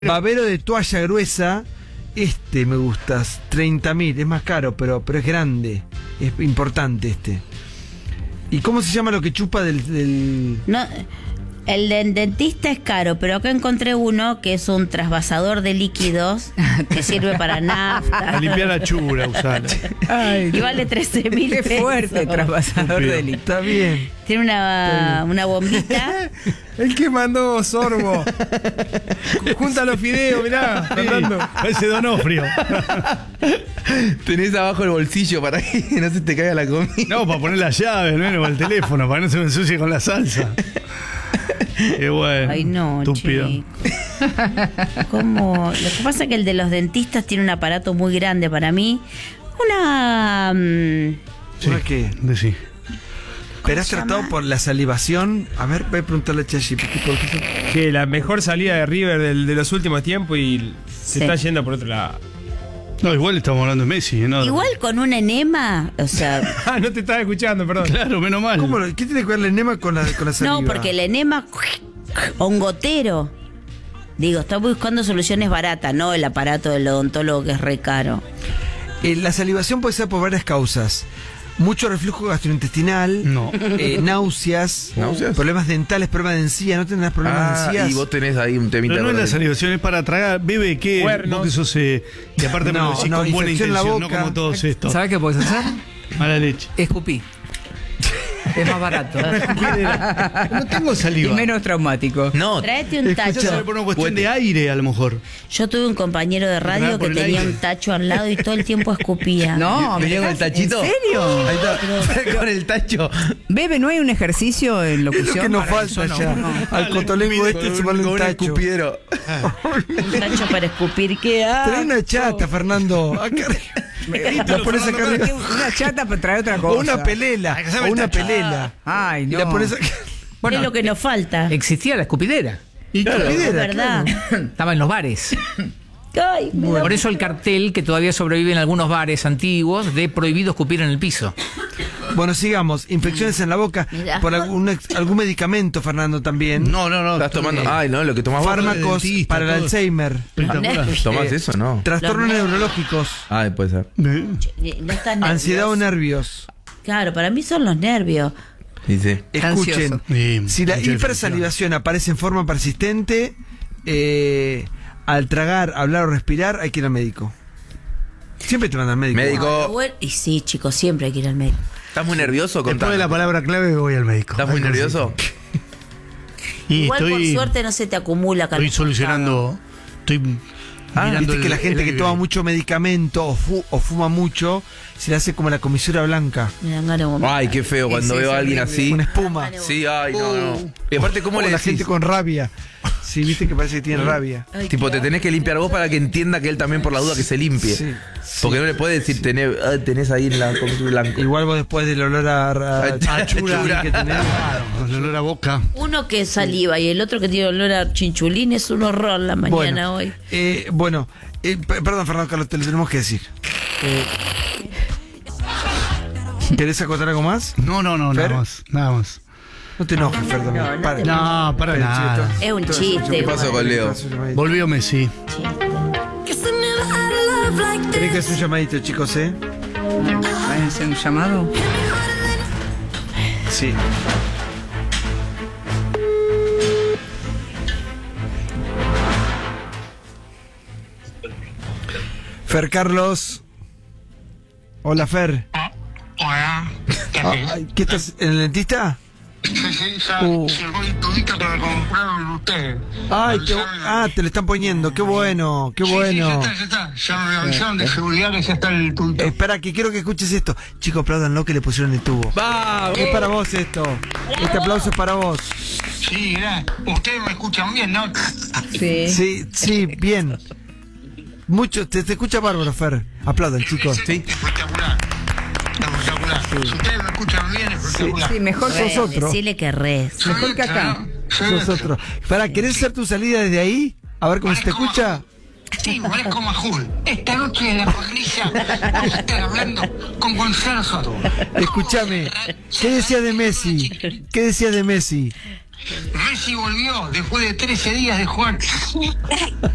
Babero de toalla gruesa, este me gusta, 30.000, es más caro, pero es grande, es importante este. ¿Y cómo se llama lo que chupa del...? No, el del dentista es caro, pero acá encontré uno que es un trasvasador de líquidos que sirve para nafta. A limpiar la chura, usar. Y vale 13.000 pesos. Qué fuerte, trasvasador de líquidos. Está bien. Tiene una bombita. El que mandó Sorbo. Junta los fideos, mirá. Cantando. Ese Donofrio. Tenés abajo el bolsillo para que no se te caiga la comida. No, para poner las llaves, ¿no? O el teléfono, para que no se me ensucie con la salsa. Qué bueno. Ay, no, estúpido. chico. ¿Cómo? Lo que pasa es que el de los dentistas tiene un aparato muy grande para mí. ¿Una qué? Sí. ¿Pero has tratado por la salivación? A ver, voy a preguntarle a Chachi. Que la mejor salida de River de los últimos tiempos y se está yendo por otro lado. No, igual estamos hablando de Messi, ¿no? Igual con un enema, o sea... Ah, no te estaba escuchando, perdón. Claro, menos mal. ¿Qué tiene que ver el enema con la saliva? No, porque el enema o un gotero. Digo, está buscando soluciones baratas, no el aparato del odontólogo que es re caro. La salivación puede ser por varias causas. Mucho reflujo gastrointestinal, No. náuseas, ¿Náuseas? problemas dentales, problemas de encía. ¿No tendrás problemas de encías? Y vos tenés ahí un temita. Pero no es con la el- salivación, es para tragar. Bebe, ¿qué? Cuernos. Vos que sos... y aparte me lo decís con buena infección en la intención, no boca. como todos estos. ¿Sabes qué puedes hacer? Mala leche. Escupí. Es más barato. No tengo Y saliva. menos traumático. No, Tráete un Escuchá, tacho. Por una cuestión de aire, a lo mejor. Yo tuve un compañero de radio que por el tenía aire. un tacho al lado y todo el tiempo escupía. No, ¿venía con el tachito? ¿En serio? Ahí está, con el tacho. Bebe, ¿no hay un ejercicio en Es lo locución? que nos para falta eso? ya. No. Al cotolengo este se vale Con un un tacho. escupidero. Un tacho para escupir, ¿qué hago? Trae una chata, Fernando. Acá. La pones acá arriba. Una chata para traer otra cosa. O una pelela. O una pelela. Ay, Y no. la pones acá. Es lo que nos falta. Existía la escupidera. Y Es escupidera, verdad. Estaba en los bares. Ay, me da- Por eso el cartel que todavía sobrevive en algunos bares antiguos de prohibido escupir en el piso. claro. Bueno, sigamos. Infecciones en la boca. Mirá. Por algún medicamento, Fernando, también. No. Estás tomando. Ay, no, lo que tomás vos. Fármacos dentista, para el todo. Alzheimer. Espectacular. ¿Tomás eso? No. Trastornos Los neurológicos. Ay, puede ser. No estás Ansiedad o nervioso. nervios. Claro, para mí son los nervios. Sí, sí. Escuchen. Ansioso. Sí, Si la mucha hipersalivación aparece en forma persistente, al tragar, hablar o respirar, hay que ir al médico. Siempre te mandan al médico. Médico. Bueno, y sí, chicos, siempre hay que ir al médico. ¿Estás muy nervioso? Después Contame. de la palabra clave voy al médico. ¿Estás muy Ay, nervioso? Y Igual por estoy suerte no se te acumula estoy calor. solucionando. Estoy mirando Viste que la el gente que aire. toma mucho medicamento o fuma mucho, se le hace como la comisura blanca. Me dan ganas de vomitar. Ay, qué feo cuando Ese veo es a alguien horrible. así. Una espuma. Sí, ay, no. Y aparte, ¿cómo O le la decís? gente con rabia. Sí, viste que parece que tiene rabia. Ay, Tipo, qué te tenés que limpiar vos para que entienda que él también por la duda que se limpie. Sí, Porque no le puedes decir, tenés ahí en la comisura blanca. Igual vos después del olor a chura que tenés. Con el olor a boca. Uno que es saliva y el otro que tiene olor a chinchulín es un horror la mañana hoy. Bueno, perdón, Fernando Carlos, te lo tenemos que decir. ¿Querés acotar algo más? No, ¿Fer? nada más. No te enojes, Fernando. No, no Para. te No, para nada. Es un chiste. ¿Qué pasó con Leo? Volvió Messi. Tenés que hacer un llamadito, chicos, ¿eh? ¿Vas a hacer un llamado? Sí. Fer Carlos. Hola, Fer. Hola, ¿qué haces? Ay, ¿qué estás en el dentista? Sí, ya Uh. llegó el tubito que me compraron ustedes. Ay, Avisaron- te lo están poniendo. Qué bueno, qué Sí, sí, bueno. ya está. Ya me avisaron de seguridad que ya está el tubito. Espera, que quiero que escuches esto. Chicos, apláudanlo que le pusieron el tubo. ¡Va! Es para vos esto. Este aplauso es para vos. Sí, ustedes me escuchan bien, ¿no? Sí, sí, bien. Mucho, te escucha bárbaro, Fer. Aplaudan, chicos. Sí. Espectacular. Espectacular. Si ustedes me escuchan bien, espectacular. Sí, mejor que Sos otro. Decirle que res. Mejor que acá. Sos otro. Para, ¿querés hacer tu salida desde ahí? A ver cómo se te escucha. Sí, parezco Majul. Esta noche en la parrilla vamos a estar hablando con Gonzalo Soto. Escúchame. ¿Qué decías de Messi? ¿Qué decías de Messi? Messi volvió después de 13 días de jugar.